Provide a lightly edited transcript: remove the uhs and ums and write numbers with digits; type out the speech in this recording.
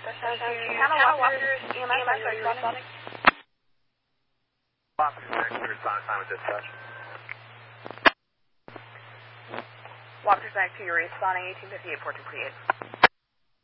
Channel Walkers, EMS, are you responding? Officer, respond time with dispatch. Walkers back to you, responding 1858, 1438.